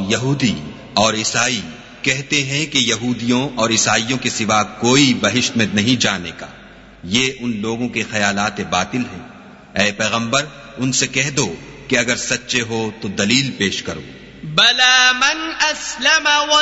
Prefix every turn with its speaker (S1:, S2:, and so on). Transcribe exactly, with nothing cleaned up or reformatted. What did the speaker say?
S1: यहूदी और ईसाई कहते हैं कि यहूदियों और ईसाइयों के सिवा कोई बहिश्त में नहीं जाने का। ये उन लोगों के ख्यालात बातिल हैं। ऐ पैगंबर, उनसे कह दो कि अगर सच्चे हो तो दलील पेश करो।
S2: बला मन अस्लम